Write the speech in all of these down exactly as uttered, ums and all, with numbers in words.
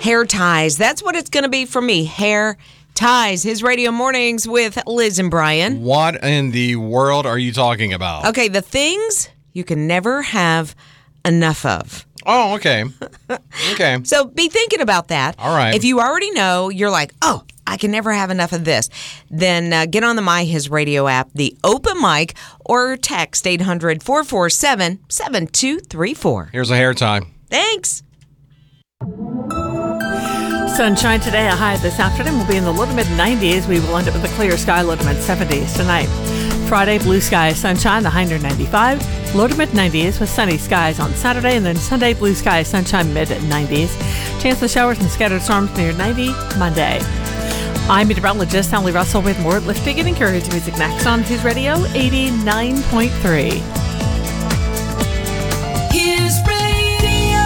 hair ties. That's what it's going to be for me. Hair ties. His Radio Mornings with Liz and Brian. What in the world are you talking about? Okay, the things you can never have enough of. Oh, okay. Okay. So be thinking about that. All right. If you already know, you're like, oh, I can never have enough of this, then uh, get on the My His Radio app, the open mic, or text eight hundred, four four seven, seven two three four. Here's a hair tie. Thanks. Sunshine today, a high this afternoon will be in the low to mid nineties. We will end up with a clear sky, low to mid seventies tonight. Friday, blue sky, sunshine, the high near ninety-five. Low to mid nineties with sunny skies on Saturday. And then Sunday, blue sky, sunshine, mid nineties. Chance of showers and scattered storms near ninety Monday. I'm meteorologist Sally Russell with more lifting and encouraging music next on His Radio eighty-nine point three. His Radio.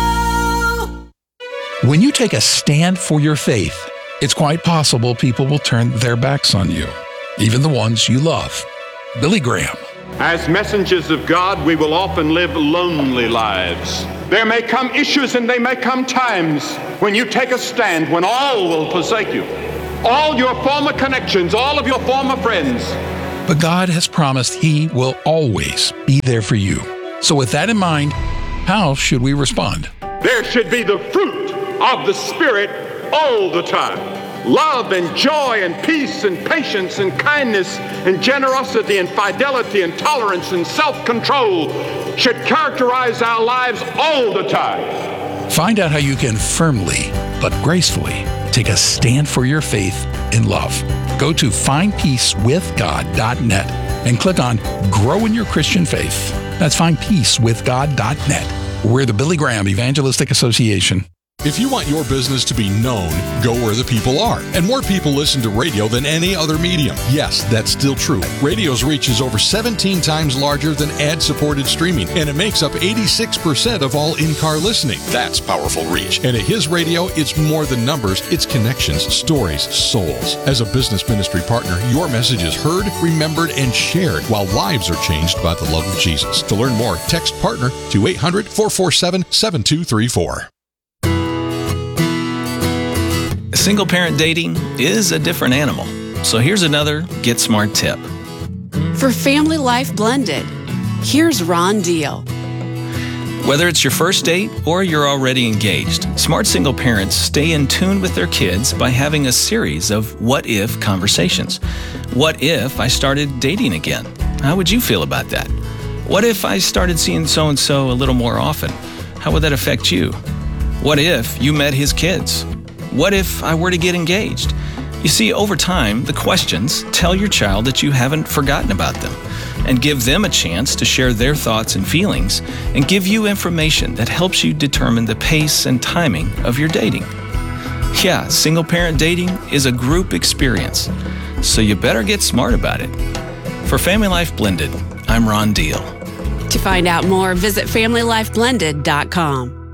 When you take a stand for your faith, it's quite possible people will turn their backs on you, even the ones you love. Billy Graham. As messengers of God, we will often live lonely lives. There may come issues and there may come times when you take a stand, when all will forsake you. All your former connections, all of your former friends. But God has promised He will always be there for you. So with that in mind, how should we respond? There should be the fruit of the Spirit all the time. Love and joy and peace and patience and kindness and generosity and fidelity and tolerance and self-control should characterize our lives all the time. Find out how you can firmly but gracefully take a stand for your faith in love. Go to find peace with god dot net and click on Grow in Your Christian Faith. That's find peace with god dot net. We're the Billy Graham Evangelistic Association. If you want your business to be known, go where the people are. And more people listen to radio than any other medium. Yes, that's still true. Radio's reach is over seventeen times larger than ad-supported streaming, and it makes up eighty-six percent of all in-car listening. That's powerful reach. And at His Radio, it's more than numbers. It's connections, stories, souls. As a business ministry partner, your message is heard, remembered, and shared while lives are changed by the love of Jesus. To learn more, text PARTNER to eight hundred, four four seven, seven two three four. Single-parent dating is a different animal. So here's another Get Smart tip. For Family Life Blended, here's Ron Deal. Whether it's your first date or you're already engaged, smart single parents stay in tune with their kids by having a series of what-if conversations. What if I started dating again? How would you feel about that? What if I started seeing so-and-so a little more often? How would that affect you? What if you met his kids? What if I were to get engaged? You see, over time, the questions tell your child that you haven't forgotten about them and give them a chance to share their thoughts and feelings and give you information that helps you determine the pace and timing of your dating. Yeah, single-parent dating is a group experience, so you better get smart about it. For Family Life Blended, I'm Ron Deal. To find out more, visit family life blended dot com.